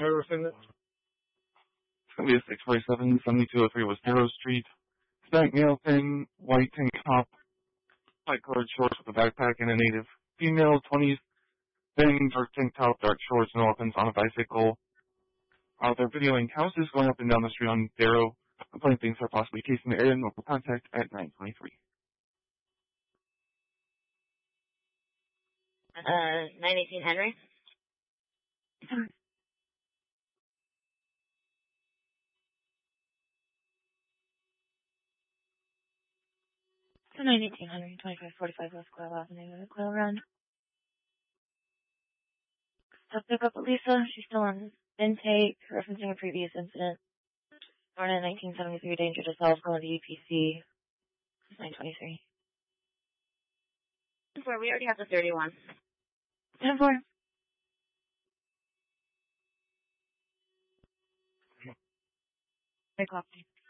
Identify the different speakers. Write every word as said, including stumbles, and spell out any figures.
Speaker 1: Harrison.
Speaker 2: It's going to be a six forty-seven, seventy-two oh three West Narrow Street. Hispanic male, thin, white tank top, light colored shorts with a backpack, and a native female, twenties, thin, dark tank top, dark shorts, no weapons, on a bicycle. Uh, they're videoing houses going up and down the street on Darrow. Plenty of things are possibly cased in the area. Local contact at nine twenty-three.
Speaker 3: Uh, nine eighteen Henry.
Speaker 4: So nine eighteen Henry, twenty-five forty-five West Coyle Avenue, Coyle Run. So pick up Lisa. She's still on intake, referencing a previous incident. Born in nineteen seventy-three, danger to self, going to U P C. nine twenty-three.
Speaker 3: Four, we already have the thirty-one.
Speaker 4: ten four. I copy.